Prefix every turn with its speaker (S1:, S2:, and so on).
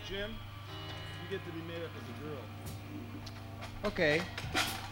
S1: Jim, you get to be made up as a girl.
S2: Okay.